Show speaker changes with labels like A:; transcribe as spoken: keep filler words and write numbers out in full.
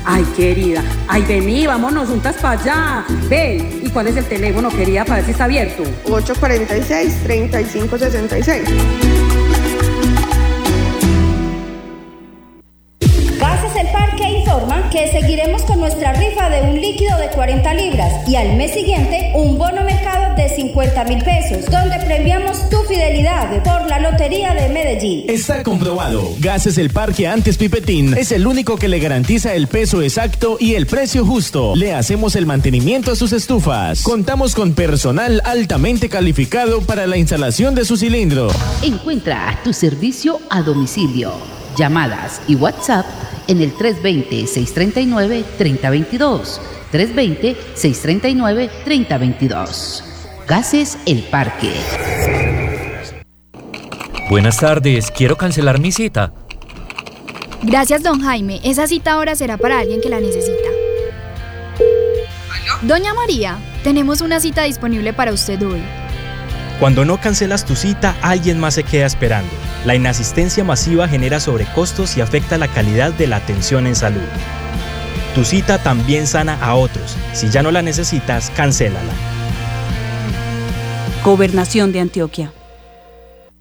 A: Ay, querida, ay, vení, vámonos juntas para allá. Ven, ¿y cuál es el teléfono, querida, para ver si está abierto?
B: ocho cuatro seis, tres cinco seis seis.
C: Gases El Parque informa que seguiremos con nuestra rifa de un líquido de cuarenta libras y al mes siguiente un bono mercado de cincuenta mil pesos, donde premiamos tu fidelidad por la Lotería de Medellín.
D: Está comprobado. Gases El Parque antes Pipetín es el único que le garantiza el peso exacto y el precio justo. Le hacemos el mantenimiento a sus estufas. Contamos con personal altamente calificado para la instalación de su cilindro.
E: Encuentra tu servicio a domicilio. Llamadas y WhatsApp en el tres dos cero, seis tres nueve, tres cero dos dos. tres dos cero, seis tres nueve, tres cero dos dos. Gases El Parque.
F: Buenas tardes, quiero cancelar mi cita.
G: Gracias, don Jaime. Esa cita ahora será para alguien que la necesita.
H: ¿Aló?
G: Doña María, tenemos una cita disponible para usted hoy.
I: Cuando no cancelas tu cita, alguien más se queda esperando. La inasistencia masiva genera sobrecostos y afecta la calidad de la atención en salud. Tu cita también sana a otros. Si ya no la necesitas, cancélala.
J: Gobernación de Antioquia.